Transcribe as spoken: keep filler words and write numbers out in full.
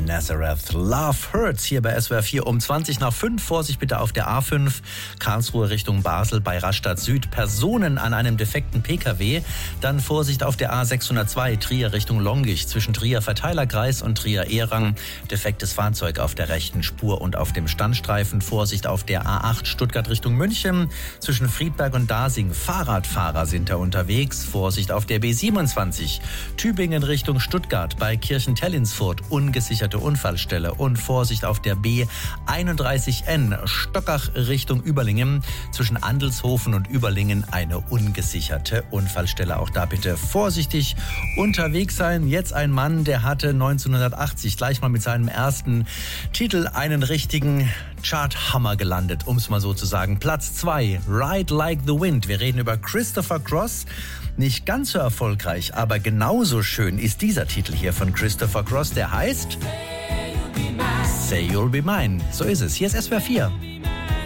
Nazareth. Love Hurts hier bei S W R vier um zwanzig nach fünf. Vorsicht bitte auf der A fünf, Karlsruhe Richtung Basel bei Rastatt Süd. Personen an einem defekten P K W. Dann Vorsicht auf der A sechshundertzwei, Trier Richtung Longisch. Zwischen Trier Verteilerkreis und Trier Ehrang. Defektes Fahrzeug auf der rechten Spur und auf dem Standstreifen. Vorsicht auf der A acht, Stuttgart Richtung München. Zwischen Friedberg und Dasing. Fahrradfahrer sind da unterwegs. Vorsicht auf der B siebenundzwanzig, Tübingen Richtung Stuttgart bei Kirchentellinsfurt. Ungesicherte Unfallstelle. Und Vorsicht auf der B einunddreißig N, Stockach Richtung Überlingen. Zwischen Andelshofen und Überlingen eine ungesicherte Unfallstelle. Auch da bitte vorsichtig unterwegs sein. Jetzt ein Mann, der hatte neunzehnhundertachtzig gleich mal mit seinem ersten Titel einen richtigen Charthammer gelandet, um es mal so zu sagen. Platz zwei, Ride Like the Wind. Wir reden über Christopher Cross. Nicht ganz so erfolgreich, aber genauso schön ist dieser Titel hier von Christopher Cross, der heißt Say You'll Be Mine. So ist es. Hier ist S W R vier.